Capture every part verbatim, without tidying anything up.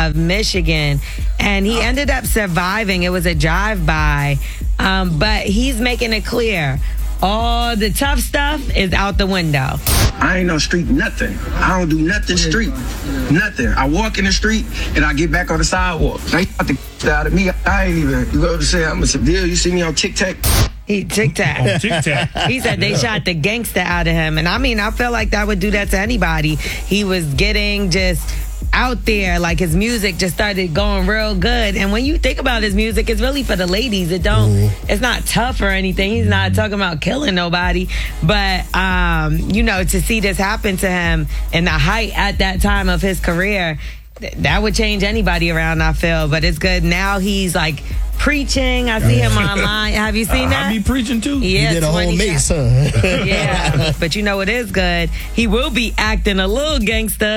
of Michigan, and he ended up surviving. It was a drive-by, um, but he's making it clear all the tough stuff is out the window. I ain't no street nothing. I don't do nothing street. Nothing. I walk in the street and I get back on the sidewalk. They got the out of me. I ain't even, you go to say I'm a civilian. You see me on TikTok? He tic-tac. Tic-tac. He said they shot the gangster out of him. And I mean, I feel like that would do that to anybody. He was getting just out there, like his music just started going real good. And when you think about his music, it's really for the ladies. It don't, mm-hmm. It's not tough or anything. He's not talking about killing nobody. But, um, you know, to see this happen to him in the height at that time of his career, th- that would change anybody around, I feel. But it's good. Now he's like preaching. I see him online. Have you seen uh, that? I be preaching too. Yeah, he did a whole mace, huh? Yeah, but you know what is good? He will be acting a little gangster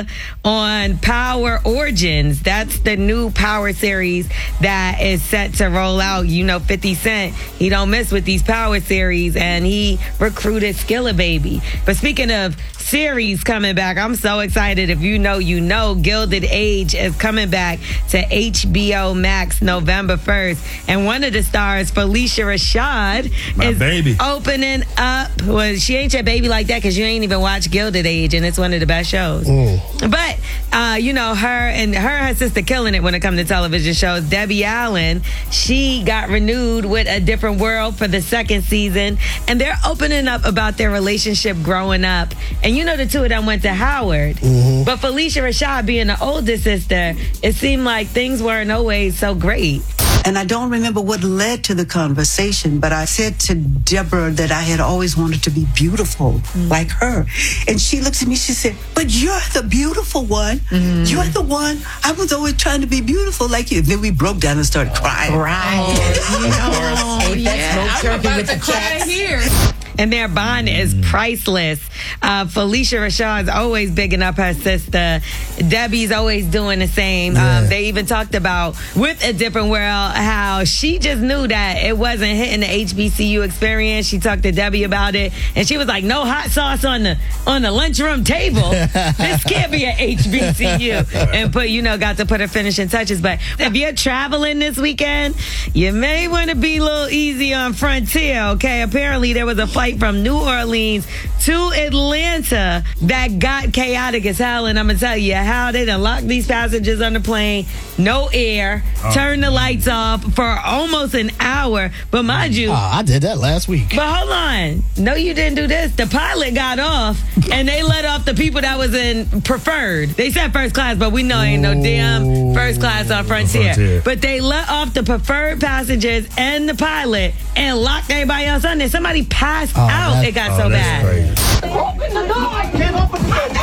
on Power Origins. That's the new Power series that is set to roll out. You know, fifty Cent, he don't miss with these Power series, and he recruited Skilla Baby. But speaking of series coming back, I'm so excited. If you know, you know, Gilded Age is coming back to H B O Max November first. And one of the stars, Felicia Rashad, My is baby. opening up. Well, she ain't your baby like that because you ain't even watched Gilded Age, and it's one of the best shows. Mm. But, uh, you know, her and her and her sister killing it when it comes to television shows. Debbie Allen, she got renewed with A Different World for the second season, and they're opening up about their relationship growing up. And you know, the two of them went to Howard. Mm-hmm. But Felicia Rashad being the older sister, it seemed like things weren't always so great. And I don't remember what led to the conversation, but I said to Deborah that I had always wanted to be beautiful mm-hmm. like her. And she looked at me, she said, but you're the beautiful one. Mm-hmm. You're the one. I was always trying to be beautiful like you. And then we broke down and started crying. Right. Oh, oh yeah. I'm about with to the cry here. And their bond is priceless. Uh, Felicia Rashad's always bigging up her sister. Debbie's always doing the same. Yeah. Um, they even talked about, with A Different World, how she just knew that it wasn't hitting the H B C U experience. She talked to Debbie about it, and she was like, no hot sauce on the on the lunchroom table. This can't be an H B C U. And put, you know, got to put her finishing touches. But if you're traveling this weekend, you may want to be a little easy on Frontier, okay? Apparently, there was a flight from New Orleans to Atlanta that got chaotic as hell, and I'm gonna tell you how they done locked these passengers on the plane, no air, oh. turn the lights off for almost an hour. But mind you, oh, I did that last week. But hold on, no, you didn't do this. The pilot got off, and they let off the people that was in preferred. They said first class, but we know ain't no damn first class on Frontier. Frontier. But they let off the preferred passengers and the pilot and locked everybody else on there. Somebody passed oh, out. It got oh, so bad. Crazy. Open the door. I can't open the door.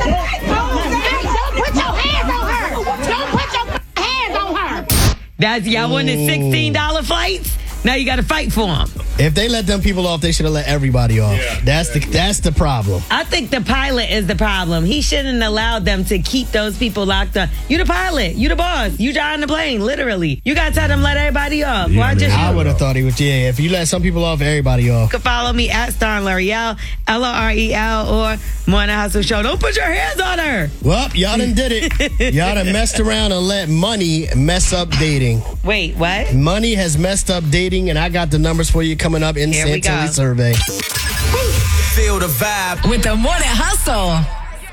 Don't put your hands on her. Don't put your hands on her. That's y'all wanted sixteen dollars flights? Now you got to fight for them. If they let them people off, they should have let everybody off. Yeah, that's yeah. the that's the problem. I think the pilot is the problem. He shouldn't allow them to keep those people locked up. You the pilot. You the boss. You driving the plane, literally. You got to tell them let everybody off. Yeah, Why just I would have thought he would. Yeah, if you let some people off, everybody off. You can follow me at Star L'Oreal, L O R E L, or Morning Hustle Show. Don't put your hands on her. Well, y'all done did it. Y'all done messed around and let money mess up dating. Wait, what? Money has messed up dating, and I got the numbers for you coming up in Santilli survey. Feel the vibe with the Morning Hustle.